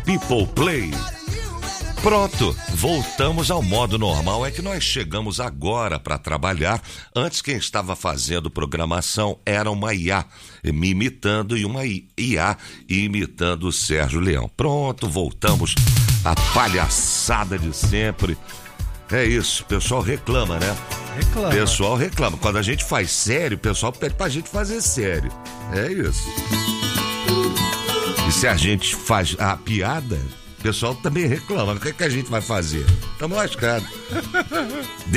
People Play. Pronto, voltamos ao modo normal. É que nós chegamos agora para trabalhar. Antes quem estava fazendo programação era uma IA me imitando e uma IA imitando o Sérgio Leão. Pronto, voltamos à palhaçada de sempre. É isso, o pessoal reclama, né? Reclama. O pessoal reclama. Quando a gente faz sério, o pessoal pede pra gente fazer sério. É isso. E se a gente faz a piada, o pessoal também reclama. O que a gente vai fazer? Estamos lascados.